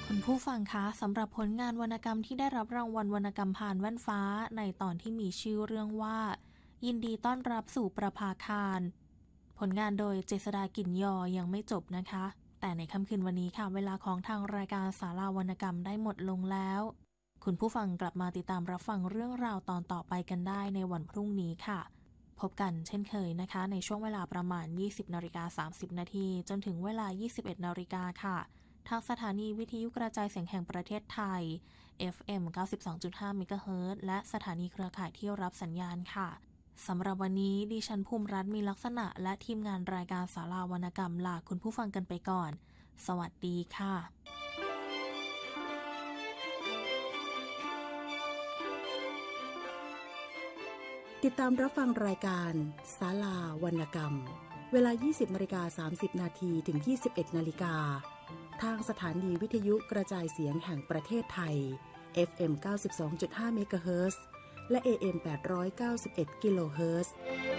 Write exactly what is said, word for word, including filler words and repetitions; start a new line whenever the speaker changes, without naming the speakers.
คุณผู้ฟังคะสำหรับผลงานวรรณกรรมที่ได้รับรางวัลวรรณกรรมผ่านแว่นฟ้าในตอนที่มีชื่อเรื่องว่ายินดีต้อนรับสู่ประภาคารผลงานโดยเจษฎากิ่นยอยังไม่จบนะคะแต่ในค่ำคืนวันนี้ค่ะเวลาของทางรายการศาลาวรรณกรรมได้หมดลงแล้วคุณผู้ฟังกลับมาติดตามรับฟังเรื่องราวตอนต่อไปกันได้ในวันพรุ่งนี้ค่ะพบกันเช่นเคยนะคะในช่วงเวลาประมาณ ยี่สิบนาฬิกาสามสิบนาทีจนถึงเวลา ยี่สิบเอ็ดนาฬิกาค่ะทางสถานีวิทยุกระจายเสียงแห่งประเทศไทย เอฟ เอ็ม เก้าสิบสองจุดห้า เมกะเฮิรตซ์ และสถานีเครือข่ายที่รับสัญญาณค่ะสำหรับวันนี้ดิฉันภูมิรัตน์มีลักษณะและทีมงานรายการศาลาวรรณกรรมลาคุณผู้ฟังกันไปก่อนสวัสดีค่ะ
ติดตามรับฟังรายการศาลาวรรณกรรมเวลา ยี่สิบนาฬิกาสามสิบนาที ถึง ยี่สิบเอ็ดนาฬิกาทางสถานีวิทยุกระจายเสียงแห่งประเทศไทย เอฟ เอ็ม เก้าสิบสองจุดห้า เมกะเฮิรตซ์ และ เอ เอ็ม แปดร้อยเก้าสิบเอ็ด กิโลเฮิรตซ์